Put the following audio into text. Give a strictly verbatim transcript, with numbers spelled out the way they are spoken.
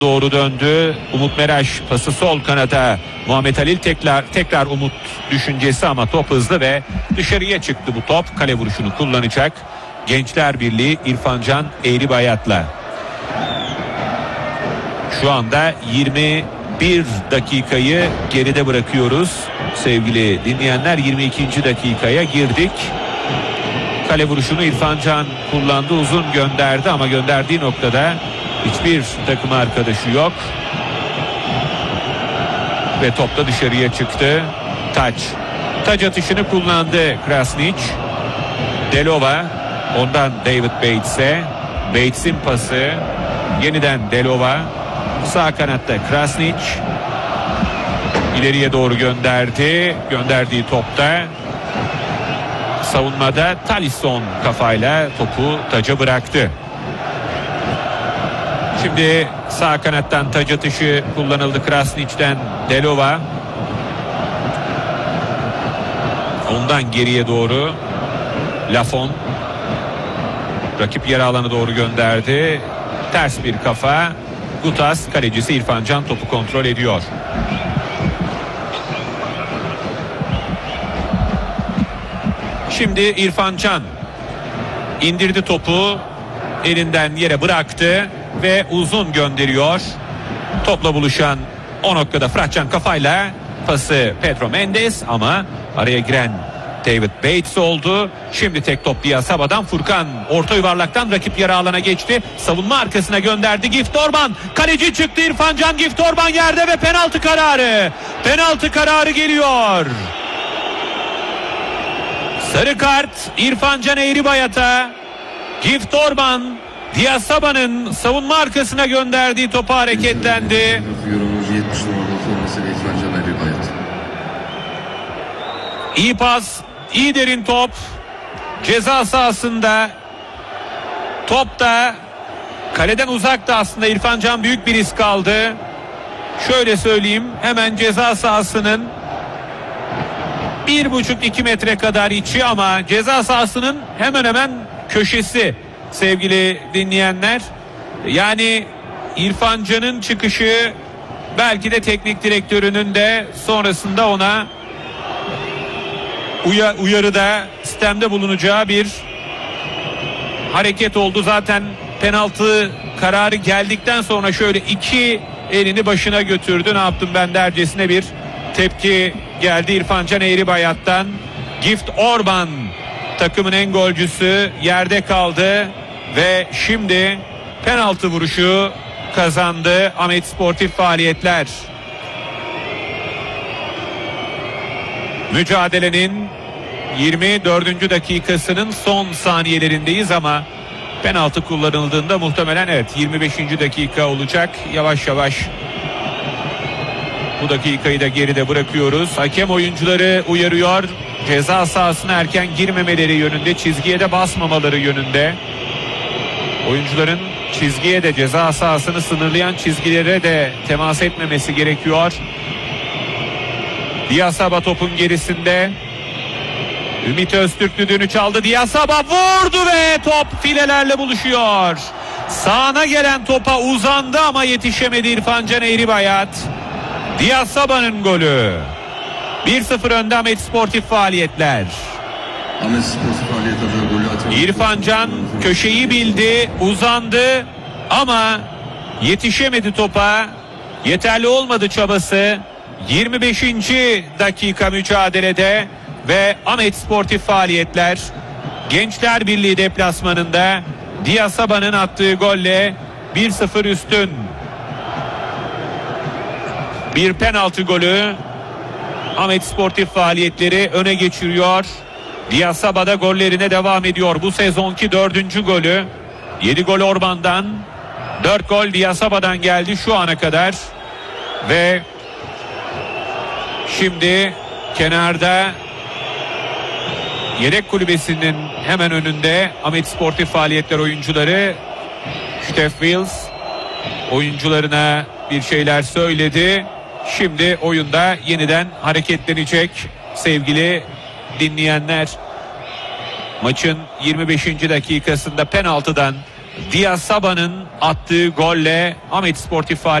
doğru döndü. Umut Meraş pası sol kanata. Muhammed Halil tekrar tekrar Umut düşüncesi ama top hızlı ve dışarıya çıktı bu top. Kale vuruşunu kullanacak Gençler Birliği İrfan Can Eğribayat'la. Şu anda yirmi bir dakikayı geride bırakıyoruz sevgili dinleyenler. yirmi ikinci dakikaya girdik. Kale vuruşunu İrfan Can kullandı, uzun gönderdi ama gönderdiği noktada hiçbir takım arkadaşı yok. Ve top da dışarıya çıktı. Taç. Taç atışını kullandı Krasnić. Delova. Ondan David Bates'e. Bates'in pası. Yeniden Delova. Sağ kanatta Krasnić. İleriye doğru gönderdi. Gönderdiği topta savunmada Talisson kafayla topu Taç'a bıraktı. Şimdi sağ kanattan taç atışı kullanıldı Krasnić'ten Delova. Ondan geriye doğru Lafon. Rakip yarı alana doğru gönderdi. Ters bir kafa. Gutas, kalecisi İrfan Can topu kontrol ediyor. Şimdi İrfan Can indirdi topu, elinden yere bıraktı ve uzun gönderiyor. Topla buluşan o noktada Fıratcan kafayla pası Pedro Mendes ama araya giren David Bates oldu. Şimdi tek top Diasaba'dan Furkan orta yuvarlaktan rakip yarı alana geçti. Savunma arkasına gönderdi Gift Orban. Kaleci çıktı İrfan Can, Gift Orban yerde ve penaltı kararı. Penaltı kararı geliyor. Sarı kart İrfan Can Eğribayat'a. Gift Orban Diasaba'nın savunma arkasına gönderdiği topa hareketlendi. İyi pas, iyi derin top. Ceza sahasında. Top da kaleden uzakta aslında. İrfan Can büyük bir risk aldı. Şöyle söyleyeyim, hemen ceza sahasının bir buçuk iki metre kadar içi ama ceza sahasının hemen hemen köşesi sevgili dinleyenler. Yani İrfan Can'ın çıkışı belki de teknik direktörünün de sonrasında ona uya, uyarıda sistemde bulunacağı bir hareket oldu. Zaten penaltı kararı geldikten sonra şöyle iki elini başına götürdü. Ne yaptım ben dercesine bir tepki geldi İrfan Can Eğribayat'tan. Gift Orban takımın en golcüsü yerde kaldı ve şimdi penaltı vuruşu kazandı Ahmet Sportif Faaliyetler. Mücadelenin yirmi dördüncü dakikasının son saniyelerindeyiz ama penaltı kullanıldığında muhtemelen evet yirmi beşinci dakika olacak. Yavaş yavaş bu dakikayı da geride bırakıyoruz. Hakem oyuncuları uyarıyor. Ceza sahasına erken girmemeleri yönünde, çizgiye de basmamaları yönünde. Oyuncuların çizgiye de, ceza sahasını sınırlayan çizgilere de temas etmemesi gerekiyor. Diasaba topun gerisinde. Ümit Öztürk düdüğünü çaldı. Diasaba vurdu ve top filelerle buluşuyor. Sağına gelen topa uzandı ama yetişemedi İrfan Can Eğribayat. Diasaba'nın golü. bir sıfır önde Ahmet Sportif Faaliyetler. Ahmet Sportif Faaliyetler. İrfan Can köşeyi bildi, uzandı ama yetişemedi topa. Yeterli olmadı çabası. yirmi beşinci dakika mücadelede ve Ahmet Sportif Faaliyetler Gençler Birliği deplasmanında Diasaba'nın attığı golle bir sıfır üstün. Bir penaltı golü Ahmet Sportif Faaliyetleri öne geçiriyor. Diasaba'da gollerine devam ediyor. Bu sezonki dördüncü golü. yedi gol Orban'dan, dört gol Diasaba'dan geldi şu ana kadar. Ve şimdi kenarda yedek kulübesinin hemen önünde Ahmet Sportif Faaliyetler oyuncuları. Steff Wills oyuncularına bir şeyler söyledi. Şimdi oyunda yeniden hareketlenecek sevgili dinleyenler. Maçın yirmi beşinci dakikasında penaltıdan Diasaba'nın attığı golle Ahmet Sportif